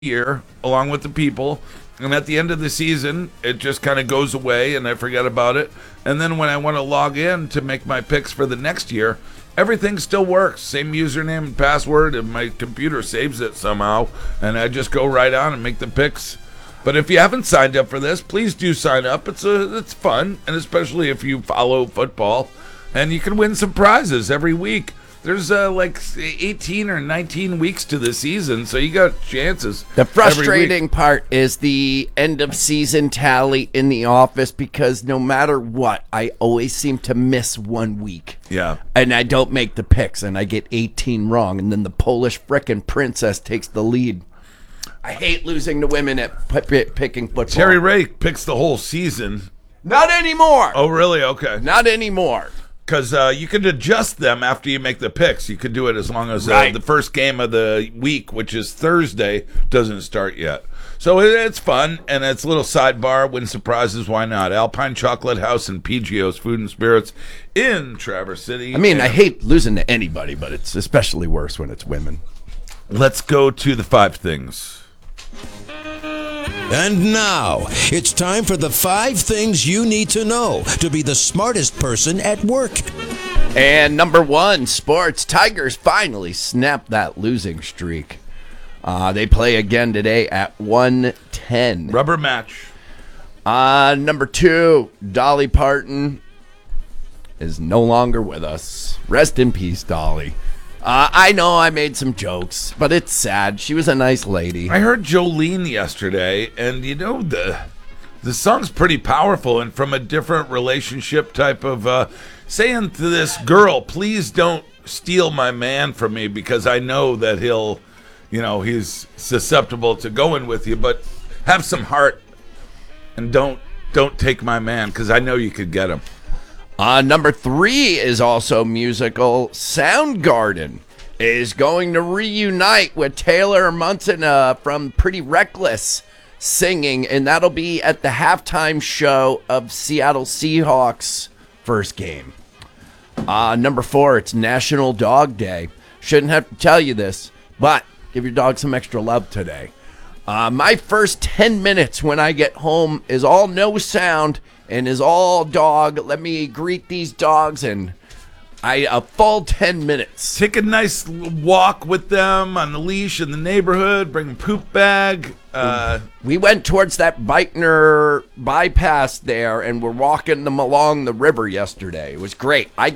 year along with the people, and at the end of the season it just kind of goes away and I forget about it, and then when I want to log in to make my picks for the next year, everything still works, same username and password, and my computer saves it somehow, and I just go right on and make the picks. But if you haven't signed up for this, please do sign up. It's fun, and especially if you follow football, and you can win some prizes every week. There's like 18 or 19 weeks to the season, so you got chances. The frustrating part is the end of season tally in the office, because no matter what, I always seem to miss 1 week. Yeah. And I don't make the picks, and I get 18 wrong, and then the Polish frickin' princess takes the lead. I hate losing to women at picking football. Terry Ray picks the whole season. Not anymore. Oh, really? Okay. Not anymore. Because you could adjust them after you make the picks. You could do it as long as the first game of the week, which is Thursday, doesn't start yet. So it's fun, and it's a little sidebar. Win surprises, why not? Alpine Chocolate House and PGO's Food and Spirits in Traverse City. I mean, I hate losing to anybody, but it's especially worse when it's women. Let's go to the 5 things. And now, it's time for the 5 things you need to know to be the smartest person at work. And number 1, sports. Tigers finally snapped that losing streak. They play again today at 1:10. Rubber match. Number 2, Dolly Parton is no longer with us. Rest in peace, Dolly. I know I made some jokes, but it's sad. She was a nice lady. I heard Jolene yesterday, and you know, the song's pretty powerful, and from a different relationship type of saying to this girl, please don't steal my man from me, because I know that he's susceptible to going with you, but have some heart and don't take my man, because I know you could get him. Number 3 is also musical. Soundgarden is going to reunite with Taylor Munson from Pretty Reckless singing, and that'll be at the halftime show of Seattle Seahawks' first game. Number 4, it's National Dog Day. Shouldn't have to tell you this, but give your dog some extra love today. My first 10 minutes when I get home is all no sound and is all dog. Let me greet these dogs, and a full 10 minutes. Take a nice walk with them on the leash in the neighborhood. Bring a poop bag. We went towards that Beichner bypass there, and we're walking them along the river yesterday. It was great. I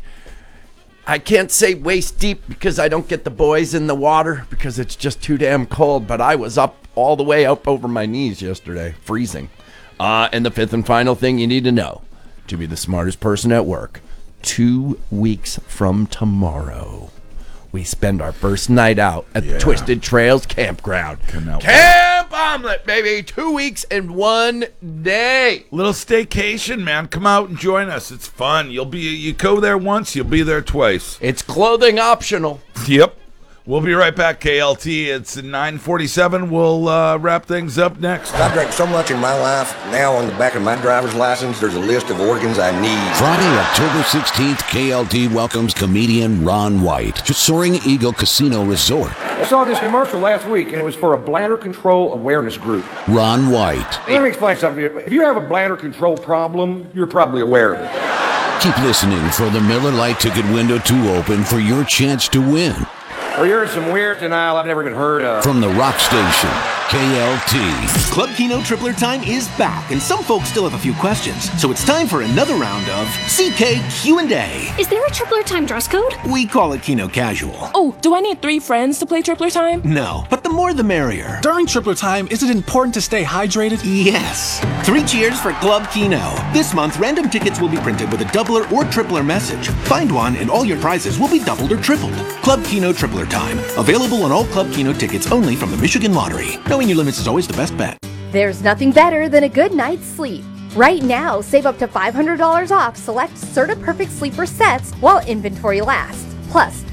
can't say waist deep because I don't get the boys in the water because it's just too damn cold, but I was up all the way up over my knees yesterday, freezing. And the 5th and final thing you need to know to be the smartest person at work: 2 weeks from tomorrow, we spend our first night out at the Twisted Trails Campground. Camp Omelet, baby! 2 weeks and 1 day. Little staycation, man. Come out and join us. It's fun. You go there once, you'll be there twice. It's clothing optional. Yep. We'll be right back, KLT. It's 9:47. We'll wrap things up next. I drank so much in my life. Now on the back of my driver's license, there's a list of organs I need. Friday, October 16th, KLT welcomes comedian Ron White to Soaring Eagle Casino Resort. I saw this commercial last week, and it was for a bladder control awareness group. Ron White. Let me explain something to you. If you have a bladder control problem, you're probably aware of it. Keep listening for the Miller Lite ticket window to open for your chance to win. Or you're some weird denial I've never even heard of. From the rock station, KLT. Club Keno Tripler Time is back, and some folks still have a few questions. So it's time for another round of CK Q&A. Is there a Tripler Time dress code? We call it Keno Casual. Oh, do I need 3 friends to play Tripler Time? No, but the more the merrier. During Tripler Time, is it important to stay hydrated? Yes. 3 cheers for Club Keno. This month, random tickets will be printed with a doubler or tripler message. Find one, and all your prizes will be doubled or tripled. Club Keno Tripler Time. Available on all Club Keno tickets only from the Michigan Lottery. Knowing your limits is always the best bet. There's nothing better than a good night's sleep. Right now, save up to $500 off select Serta Perfect Sleeper sets while inventory lasts. Plus,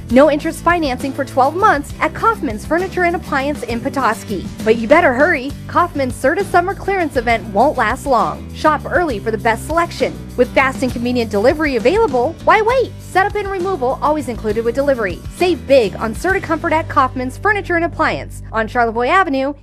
No interest financing for 12 months at Kaufman's Furniture and Appliance in Petoskey. But you better hurry. Kaufman's Serta Summer Clearance event won't last long. Shop early for the best selection. With fast and convenient delivery available, why wait? Setup and removal always included with delivery. Save big on Serta Comfort at Kaufman's Furniture and Appliance on Charlevoix Avenue